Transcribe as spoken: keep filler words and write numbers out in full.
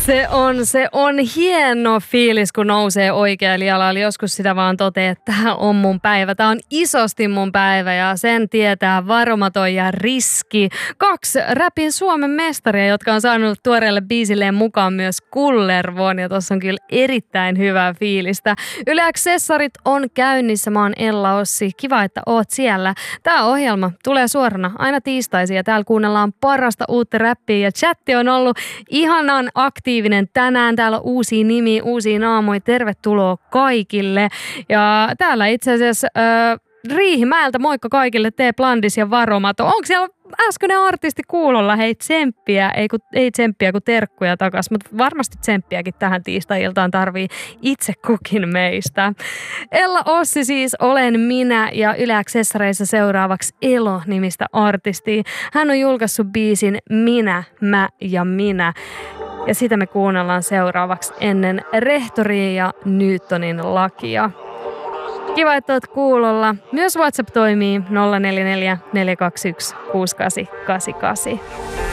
Se on, se on hieno fiilis, kun nousee oikealle jalalle. Joskus sitä vaan toteaa, että tämä on mun päivä. Tämä on isosti mun päivä ja sen tietää Varomaton ja Riski. Kaksi räpin Suomen mestaria, jotka on saanut tuoreelle biisilleen mukaan myös Kullervon. Ja tossa on kyllä erittäin hyvää fiilistä. Yle X-sessarit on käynnissä. Mä oon Ella Ossi. Kiva, että oot siellä. Tämä ohjelma tulee suorana aina tiistaisin ja täällä kuunnellaan parasta uutta räppiä. Ja chatti on ollut ihanan aktiivinen tänään. Täällä on uusia nimiä, uusia naamoja. Tervetuloa kaikille. Ja täällä itse asiassa äh, Riihimäeltä moikka kaikille. Tee Blandis ja Varomaton. Onko siellä äskeinen artisti kuulolla? Hei, tsemppiä. Ei, kun, ei tsemppiä, kun terkkuja takas. Mutta varmasti tsemppiäkin tähän tiistai-iltaan tarvii itse kukin meistä. Ella Ossi siis olen minä ja Yle X-sessareissa seuraavaksi Elo-nimistä artistia. Hän on julkaissut biisin Minä, mä ja minä. Ja sitä me kuunnellaan seuraavaksi ennen rehtoria ja Newtonin lakia. Kiva, että oot kuulolla. Myös WhatsApp toimii nolla neljä neljä, neljä kaksi yksi, kuusi kahdeksan kahdeksan kahdeksan.